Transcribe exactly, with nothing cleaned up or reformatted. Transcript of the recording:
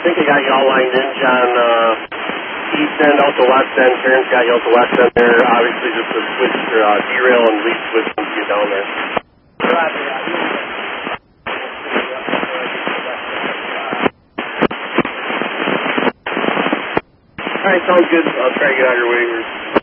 think I got y'all lined in, John. Uh, east end out to west end. Karen's got you out to west end there. Obviously, just a switch to uh, derail and lead switch once you get down there. Right, yeah. All right, sounds good. I'll try to get out of your way here.